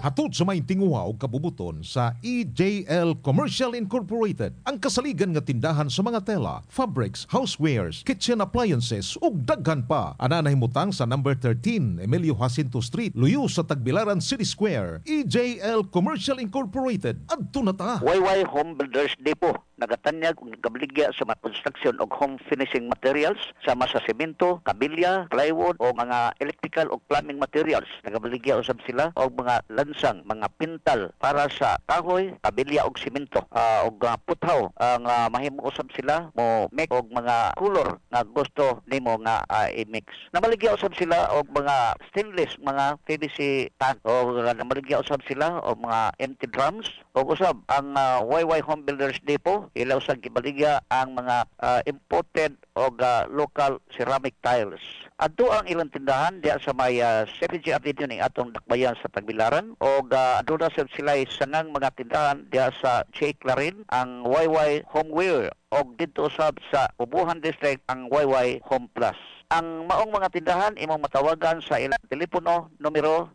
Hatod sa may tinguha o kabubuton sa EJL Commercial Incorporated, ang kasaligan nga tindahan sa mga tela, fabrics, housewares, kitchen appliances ug daghan pa. Ana nahimutang sa number 13 Emilio Jacinto Street, Luyo sa Tagbilaran City Square. EJL Commercial Incorporated. Adto na ta. YY Home Builders Depot nagatanyag ug nagabligya sa mga construction og home finishing materials sama sa semento, kabilya, plywood o mga electrical o plumbing materials. Nagabaligya usab sila og mga lansang, mga pintal para sa kahoy, kabilya og semento og puthaw ang mahimo usab sila mo make og mga color nga gusto nimo nga i-mix. Namaligya usab sila og mga stainless, mga PVC tan o namaligya usab sila og mga empty drums o usab ang YY Home Builders Depot ilaw sa gibaligya ang mga imported o local ceramic tiles. Adto ang ilang tindahan diya sa may CPG Avenue ning atong dakbayan sa Tagbilaran o adto na sila sangang mga tindahan diya sa J. Clarin ang YY Homeware o dito usab sa Ubuhan District ang YY Home Plus. Ang maong mga tindahan imong matawagan sa ilang telepono numero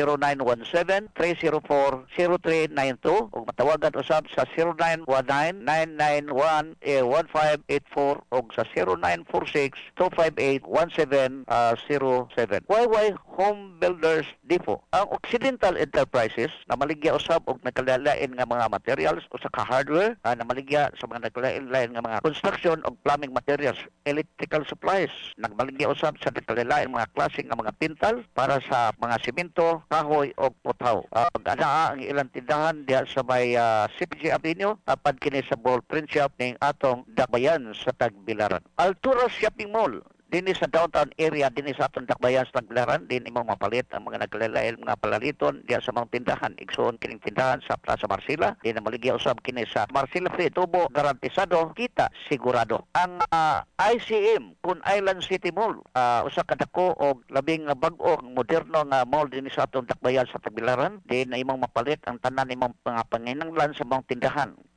0917-304-0392 o matawagan usab sa 0919-991-1584 o sa 0946-258-1707. YY Home Builders Depot. Ang Occidental Enterprises na maligya usab og nagkalalain nga mga materials o sa hardware na maligya sa mga nagkalalain nga mga construction o plumbing materials, electrical supplies. Nagmaligya usab sa nagkalalain mga klase nga mga pintal para sa mga semento, kahoy o puthaw. Ana ang ilang tindahan diya sa may CPG Avenue apan kini sa Ball Print Shop ning atong dakbayan sa Tagbilaran. Altura Shopping Mall dinhi sa downtown area dinhi sa atong dakbayan sa Tagbilaran din imong mapalit ang mga nagkalalain mga palaliton diya sa mga tindahan igsoon kining tindahan sa Plaza Marcela din maligya usab kini sa Marcela Free Tubo garantisado kita sigurado. Ang ICM Kun Island City Mall usa ka dako og labing bag-o moderno nga mall dinhi sa atong dakbayan sa Tagbilaran din imong mapalit ang tanan imong mga panginahanglan sa mga tindahan